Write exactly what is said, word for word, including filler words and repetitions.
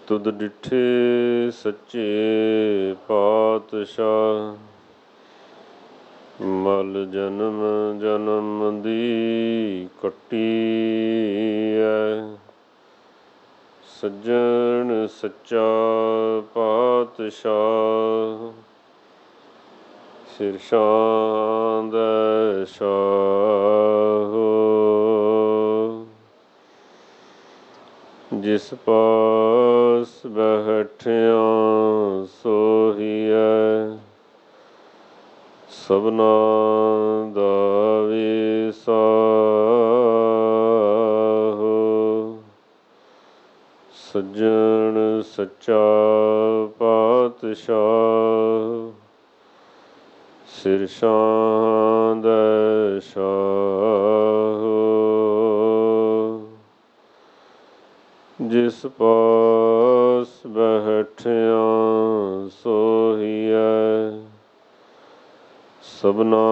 ਤੁਧ ਡਿਠੇ ਸੱਚੇ ਪਾਤਸ਼ਾਹ, ਮਲ ਜਨਮ ਜਨਮ ਦੀ ਕੱਟੀ ਐ। ਸੱਜਣ ਸੱਚਾ ਪਾਤਸ਼ਾਹ, ਸਿਰ ਸ਼ਾਂਦ ਸ਼ਾਹ। ਜਿਸ ਪਾਸ ਬੈਠਿਆ ਸੋਹੀਐ, ਸਭਨਾ ਦਾ ਵਿਸਾਹੋ। ਸੱਜਣ ਸੱਚਾ ਪਾਤਸ਼ਾਹ, ਸਿਰ ਸ਼ਾਂਦ ਸ਼ਾਹ। ਜਿਸ ਪਾਸ ਬੈਠਿਆ ਸੋਹੀਐ, ਸਭਨਾ